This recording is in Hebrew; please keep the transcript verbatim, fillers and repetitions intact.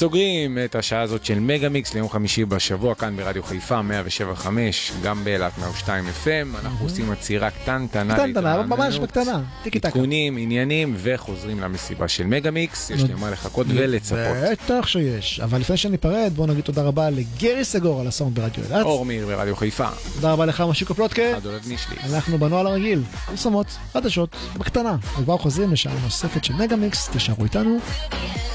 סוגרים את השעה הזאת של מגה מיקס ליום חמישי בשבוע כאן ברדיו חיפה מאה שבע וחמש, גם באילת מאה ושתיים אף אם. אנחנו עושים עצירה קטנטנה, קטנטנה, ממש בקטנה, עדכונים, עניינים, וחוזרים למסיבה של מגה מיקס. יש לי מה לחכות ולצפות. בטח שיש, אבל לפני שניפרד בואו נגיד תודה רבה לגרי סגור על הסאונד ברדיו אילת, אור מאיר ברדיו חיפה. תודה רבה לך משיקו פלוטקה. עד אולב נשלי. אנחנו בנועל הרגיל, פרסומות, חדשות, בקטנה. וכבר חוזרים לשעה נוספת של מגה מיקס, תשארו איתנו.